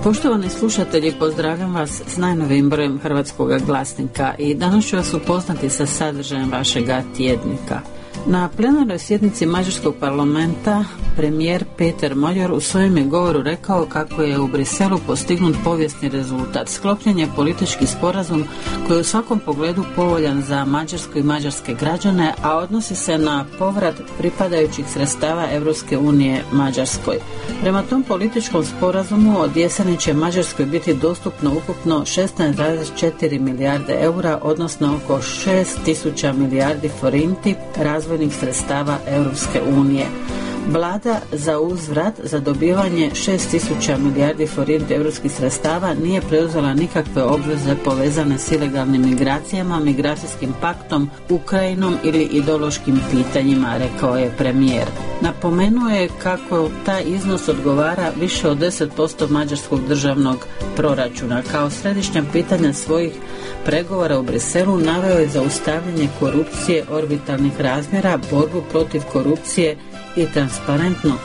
Poštovani slušatelji, pozdravljam vas s najnovijim brojem Hrvatskog glasnika i danas ću vas upoznati sa sadržajem vašega tjednika. Na plenarnoj sjednici Mađarskog parlamenta premijer Peter Magyar u svojem je govoru rekao kako je u Briselu postignut povijesni rezultat. Sklopljen je politički sporazum koji je u svakom pogledu povoljan za Mađarsku i mađarske građane, a odnosi se na povrat pripadajućih sredstava Europske unije Mađarskoj. Prema tom političkom sporazumu od jeseni će Mađarskoj biti dostupno ukupno 16,4 milijarde eura, odnosno oko 6.000 milijardi forinti razvojnih sredstava Europske unije. Vlada za uzvrat za dobivanje 6.000 milijardi forinti europskih sredstava nije preuzela nikakve obveze povezane s ilegalnim migracijama, migracijskim paktom, Ukrajinom ili ideološkim pitanjima, rekao je premijer. Napomenuo je kako taj iznos odgovara više od 10% mađarskog državnog proračuna. Kao središnja pitanja svojih pregovora u Briselu naveo je zaustavljanje korupcije orbitalnih razmjera, borbu protiv korupcije i transparentno